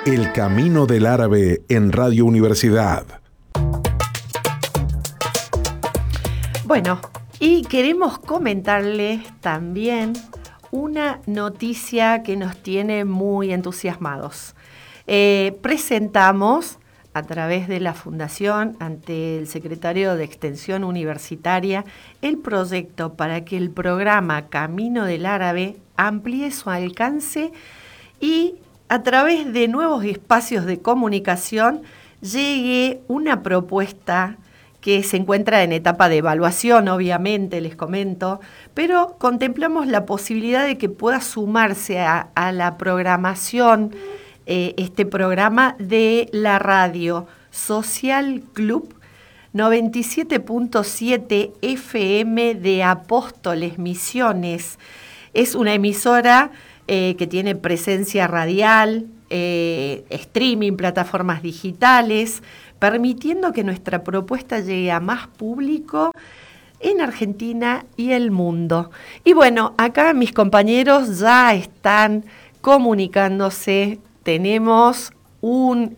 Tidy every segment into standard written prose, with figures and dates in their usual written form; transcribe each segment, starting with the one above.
El Camino del Árabe en Radio Universidad. Bueno, y queremos comentarles también una noticia que nos tiene muy entusiasmados. Presentamos a través de la Fundación ante el Secretario de Extensión Universitaria el proyecto para que el programa Camino del Árabe amplíe su alcance y a través de nuevos espacios de comunicación llegue una propuesta que se encuentra en etapa de evaluación, obviamente, les comento, pero contemplamos la posibilidad de que pueda sumarse a la programación este programa de la radio Social Club 97.7 FM de Apóstoles Misiones. Es una emisora que tiene presencia radial, streaming, plataformas digitales, permitiendo que nuestra propuesta llegue a más público en Argentina y el mundo. Y bueno, acá mis compañeros ya están comunicándose. Tenemos un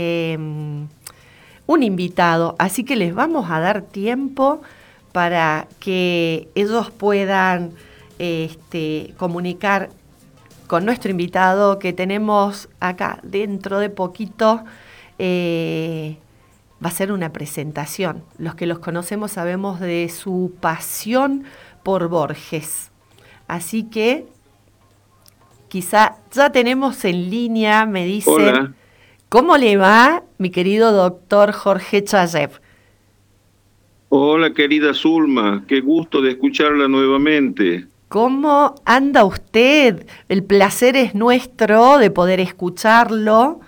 invitado, así que les vamos a dar tiempo para que ellos puedan comunicar con nuestro invitado que tenemos acá dentro de poquito. Va a ser una presentación. Los que los conocemos sabemos de su pasión por Borges. Así que quizá ya tenemos en línea, me dicen. Hola. ¿Cómo le va, mi querido doctor Jorge Chayev? Hola, querida Zulma. Qué gusto de escucharla nuevamente. ¿Cómo anda usted? El placer es nuestro de poder escucharlo.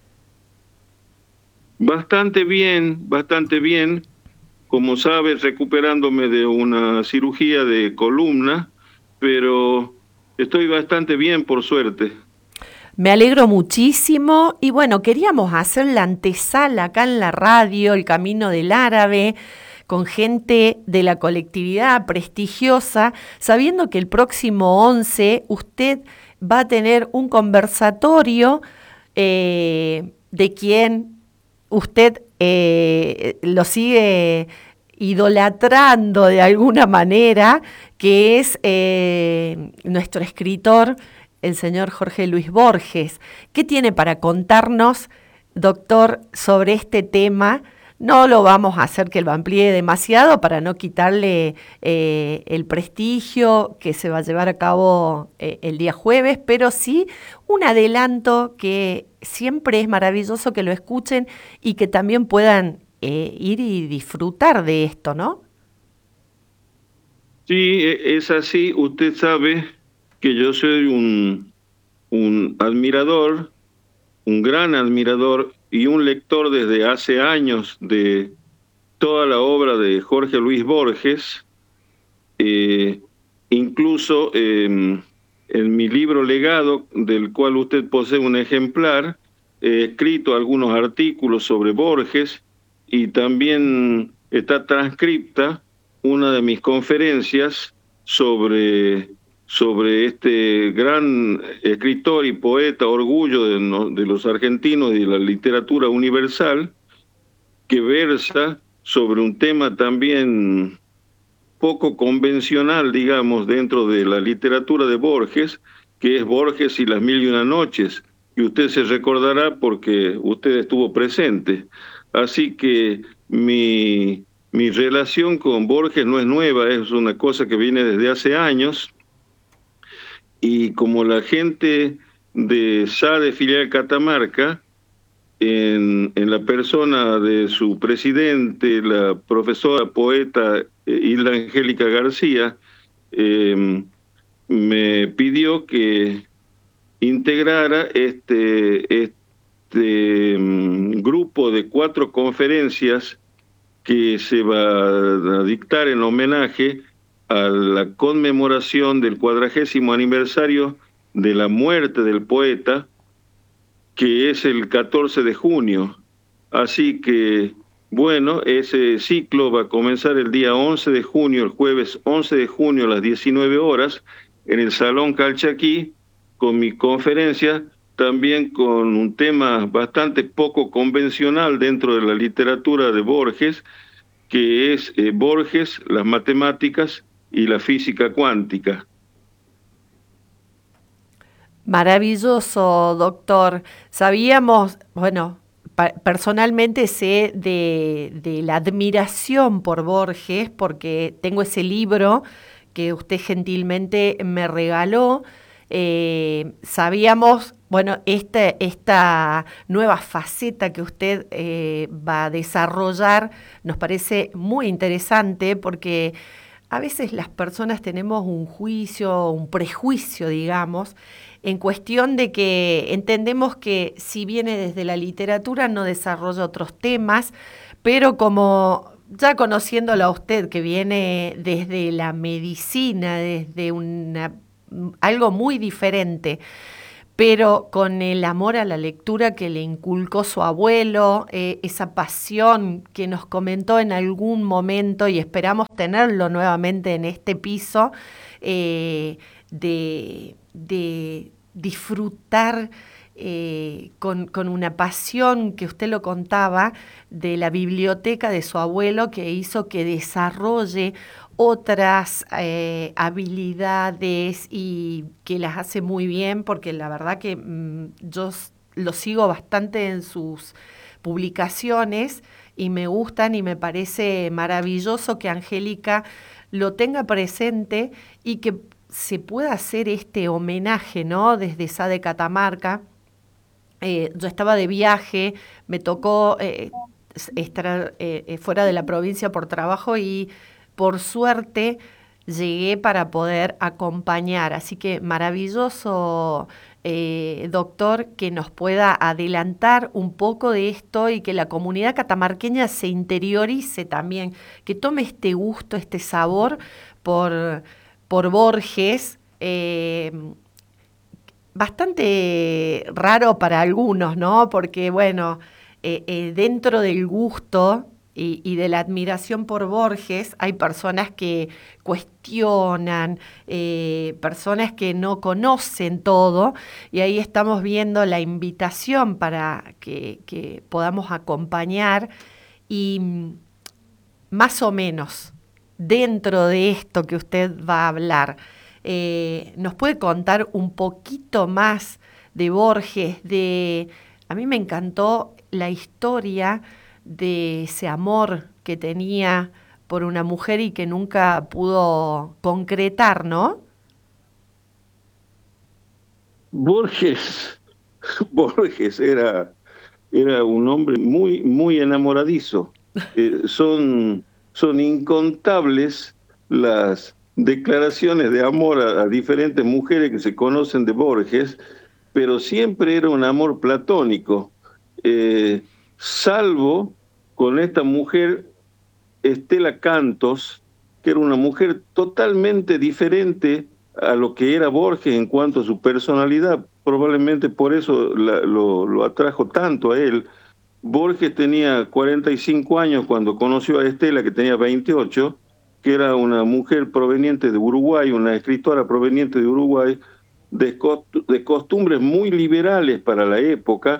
Bastante bien, bastante bien. Como sabes, recuperándome de una cirugía de columna, pero estoy bastante bien, por suerte. Me alegro muchísimo y bueno, queríamos hacer la antesala acá en la radio, El Camino del Árabe, con gente de la colectividad prestigiosa, sabiendo que el próximo 11 usted va a tener un conversatorio de quien usted lo sigue idolatrando de alguna manera, que es nuestro escritor, el señor Jorge Luis Borges. ¿Qué tiene para contarnos, doctor, sobre este tema? No lo vamos a hacer que lo amplíe demasiado para no quitarle el prestigio que se va a llevar a cabo el día jueves, pero sí un adelanto que siempre es maravilloso que lo escuchen y que también puedan ir y disfrutar de esto, ¿no? Sí, es así. Usted sabe que yo soy un admirador, un gran admirador y un lector desde hace años de toda la obra de Jorge Luis Borges. Incluso en mi libro Legado, del cual usted posee un ejemplar, he escrito algunos artículos sobre Borges y también está transcripta una de mis conferencias sobre este gran escritor y poeta, orgullo de los argentinos y de la literatura universal, que versa sobre un tema también poco convencional, digamos, dentro de la literatura de Borges, que es Borges y las mil y una noches, y usted se recordará porque usted estuvo presente. Así que mi relación con Borges no es nueva, es una cosa que viene desde hace años. Y como la gente de SADE Filial Catamarca, en la persona de su presidente, la profesora poeta Hilda Angélica García, me pidió que integrara este grupo de 4 conferencias que se va a dictar en homenaje a la conmemoración del 40º aniversario de la muerte del poeta, que es el 14 de junio. Así que, bueno, ese ciclo va a comenzar el día 11 de junio, el jueves 11 de junio a las 19 horas, en el Salón Calchaquí, con mi conferencia también con un tema bastante poco convencional dentro de la literatura de Borges, que es Borges, las matemáticas y la física cuántica. Maravilloso, doctor. Sabíamos, bueno, personalmente sé de la admiración por Borges, porque tengo ese libro que usted gentilmente me regaló. Sabíamos, bueno, esta nueva faceta que usted va a desarrollar nos parece muy interesante porque a veces las personas tenemos un juicio, un prejuicio, digamos, en cuestión de que entendemos que si viene desde la literatura no desarrolla otros temas, pero como ya conociéndolo a usted que viene desde la medicina, desde algo muy diferente, pero con el amor a la lectura que le inculcó su abuelo, esa pasión que nos comentó en algún momento y esperamos tenerlo nuevamente en este piso, de disfrutar con una pasión que usted lo contaba de la biblioteca de su abuelo que hizo que desarrolle otras habilidades y que las hace muy bien, porque la verdad que yo lo sigo bastante en sus publicaciones y me gustan y me parece maravilloso que Angélica lo tenga presente y que se pueda hacer este homenaje, ¿no? Desde SADE Catamarca. Yo estaba de viaje, me tocó estar fuera de la provincia por trabajo y por suerte llegué para poder acompañar. Así que maravilloso, doctor, que nos pueda adelantar un poco de esto y que la comunidad catamarqueña se interiorice también, que tome este gusto, este sabor por Borges. Bastante raro para algunos, ¿no? Porque, bueno, dentro del gusto y de la admiración por Borges hay personas que cuestionan, personas que no conocen todo, y ahí estamos viendo la invitación para que podamos acompañar y más o menos dentro de esto que usted va a hablar. ¿Nos puede contar un poquito más de Borges? A mí me encantó la historia de ese amor que tenía por una mujer y que nunca pudo concretar, ¿no? Borges, Borges era un hombre muy, muy enamoradizo. Son incontables las declaraciones de amor a diferentes mujeres que se conocen de Borges, pero siempre era un amor platónico, salvo con esta mujer, Estela Cantos, que era una mujer totalmente diferente a lo que era Borges en cuanto a su personalidad. Probablemente por eso lo atrajo tanto a él. Borges tenía 45 años cuando conoció a Estela, que tenía 28, que era una mujer proveniente de Uruguay, una escritora proveniente de Uruguay, de costumbres muy liberales para la época,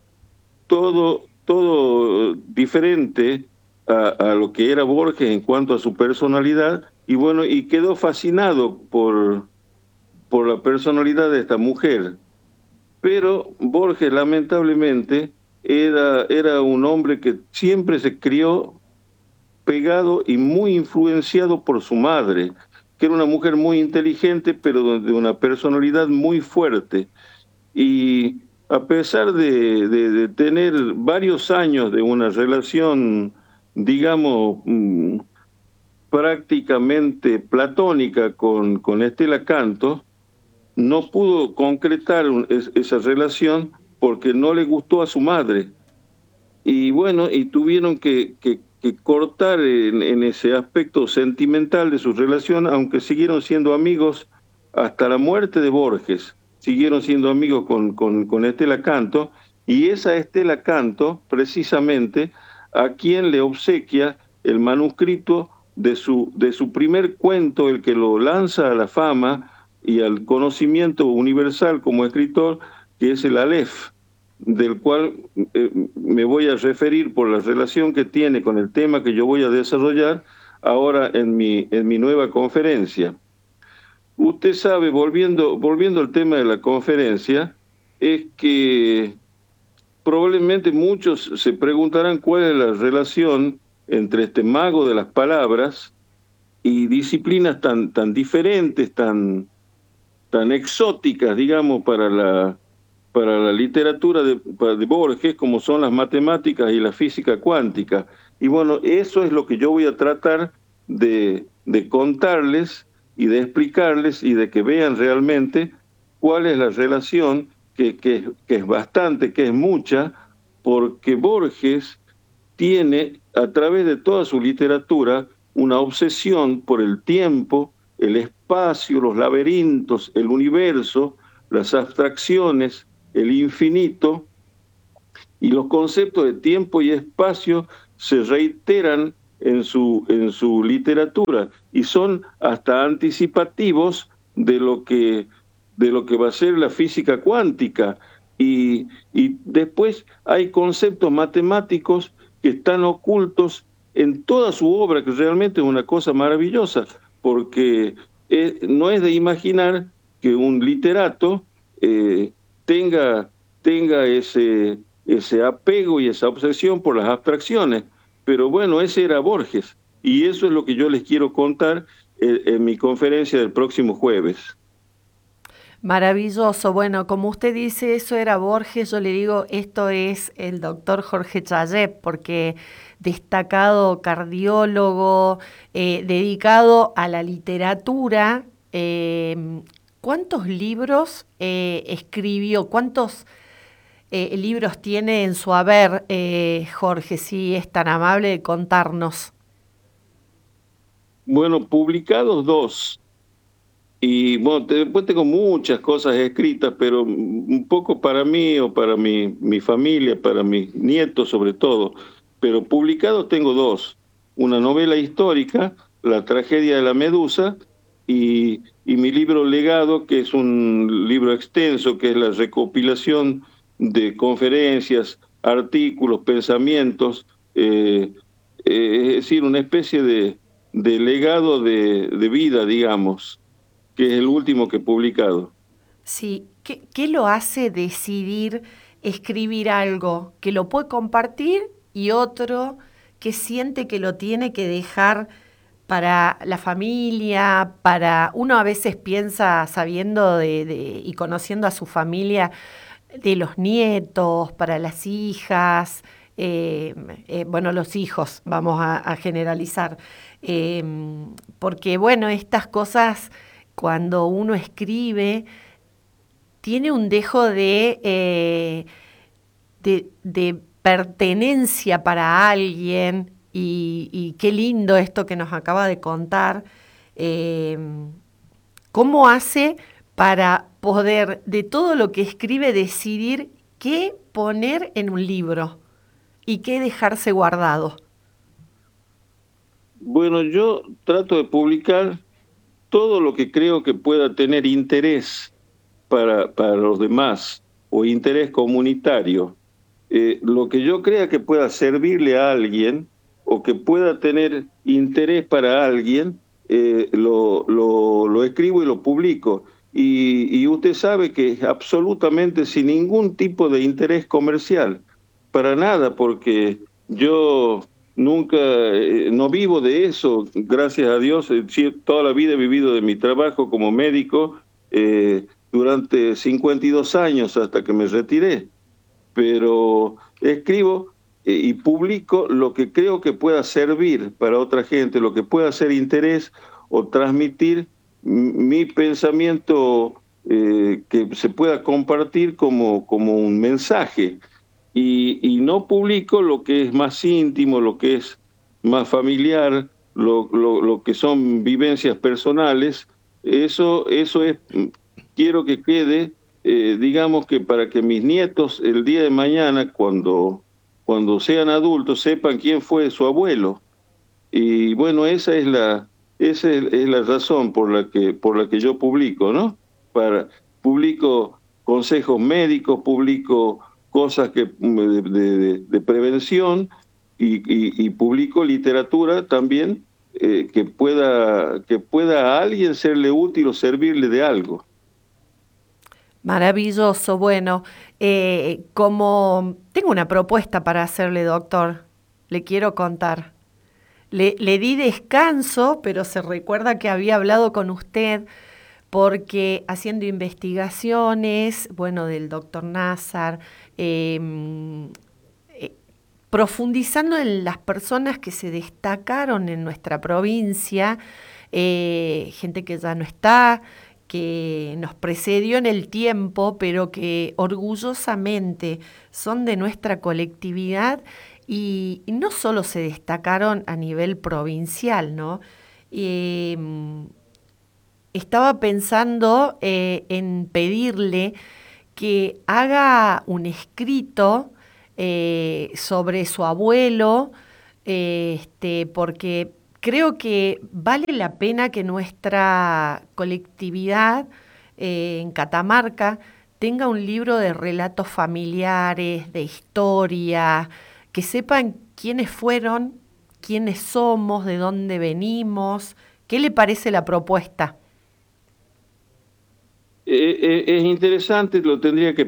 todo diferente a lo que era Borges en cuanto a su personalidad, y bueno, y quedó fascinado por la personalidad de esta mujer. Pero Borges, lamentablemente, era un hombre que siempre se crió pegado y muy influenciado por su madre, que era una mujer muy inteligente, pero de una personalidad muy fuerte. Y a pesar de tener varios años de una relación, digamos, prácticamente platónica con Estela Cantos, no pudo concretar esa relación porque no le gustó a su madre. Y bueno, y tuvieron que cortar en ese aspecto sentimental de su relación, aunque siguieron siendo amigos hasta la muerte de Borges. Siguieron siendo amigos con Estela Canto, y esa Estela Canto, precisamente, a quien le obsequia el manuscrito de su primer cuento, el que lo lanza a la fama y al conocimiento universal como escritor, que es el Aleph, del cual me voy a referir por la relación que tiene con el tema que yo voy a desarrollar ahora en mi nueva conferencia. Usted sabe, volviendo al tema de la conferencia, es que probablemente muchos se preguntarán cuál es la relación entre este mago de las palabras y disciplinas tan diferentes, tan exóticas, digamos, para la literatura de Borges, como son las matemáticas y la física cuántica. Y bueno, eso es lo que yo voy a tratar de contarles y de explicarles y de que vean realmente cuál es la relación, que es bastante, que es mucha, porque Borges tiene, a través de toda su literatura, una obsesión por el tiempo, el espacio, los laberintos, el universo, las abstracciones, el infinito, y los conceptos de tiempo y espacio se reiteran en su literatura y son hasta anticipativos de lo que va a ser la física cuántica. Y después hay conceptos matemáticos que están ocultos en toda su obra, que realmente es una cosa maravillosa, porque no es de imaginar que un literato tenga ese apego y esa obsesión por las abstracciones. Pero bueno, ese era Borges, y eso es lo que yo les quiero contar en mi conferencia del próximo jueves. Maravilloso. Bueno, como usted dice, eso era Borges, yo le digo, esto es el doctor Jorge Chayeb, porque destacado cardiólogo, dedicado a la literatura. ¿Cuántos libros escribió? ¿Cuántos libros tiene en su haber, Jorge, si es tan amable de contarnos? Bueno, publicados 2. Y bueno, después tengo muchas cosas escritas, pero un poco para mí o para mi familia, para mis nietos sobre todo. Pero publicados tengo 2. Una novela histórica, La tragedia de la Medusa, y mi libro Legado, que es un libro extenso, que es la recopilación de conferencias, artículos, pensamientos, es decir, una especie de legado de vida, digamos, que es el último que he publicado. Sí, ¿qué lo hace decidir escribir algo que lo puede compartir y otro que siente que lo tiene que dejar para la familia, para uno a veces piensa sabiendo y conociendo a su familia de los nietos, para las hijas, bueno, los hijos, vamos a generalizar, eh, porque bueno, estas cosas cuando uno escribe tiene un dejo de pertenencia para alguien y qué lindo esto que nos acaba de contar. Eh, ¿Cómo hace para poder, de todo lo que escribe, decidir qué poner en un libro y qué dejarse guardado? Bueno, yo trato de publicar todo lo que creo que pueda tener interés para los demás o interés comunitario. Lo que yo crea que pueda servirle a alguien o que pueda tener interés para alguien, lo escribo y lo publico. Y usted sabe que absolutamente sin ningún tipo de interés comercial, para nada, porque yo nunca, no vivo de eso, gracias a Dios. Sí, toda la vida he vivido de mi trabajo como médico, durante 52 años hasta que me retiré, pero escribo y publico lo que creo que pueda servir para otra gente, lo que pueda hacer interés o transmitir mi pensamiento, que se pueda compartir como un mensaje. Y no publico lo que es más íntimo, lo que es más familiar, lo que son vivencias personales. Eso es, quiero que quede, digamos, que para que mis nietos el día de mañana, cuando sean adultos, sepan quién fue su abuelo. Y bueno, esa es la razón por la que yo publico, ¿no? Publico consejos médicos, publico cosas de prevención y publico literatura también que pueda a alguien serle útil o servirle de algo. Maravilloso. Bueno, como tengo una propuesta para hacerle, doctor, le quiero contar. Le di descanso, pero se recuerda que había hablado con usted porque haciendo investigaciones, bueno, del doctor Nazar, profundizando en las personas que se destacaron en nuestra provincia, gente que ya no está, que nos precedió en el tiempo, pero que orgullosamente son de nuestra colectividad y no solo se destacaron a nivel provincial, ¿no? Eh, Estaba pensando en pedirle que haga un escrito sobre su abuelo, porque creo que vale la pena que nuestra colectividad en Catamarca tenga un libro de relatos familiares, de historia, que sepan quiénes fueron, quiénes somos, de dónde venimos. ¿Qué le parece la propuesta? Es interesante, lo tendría que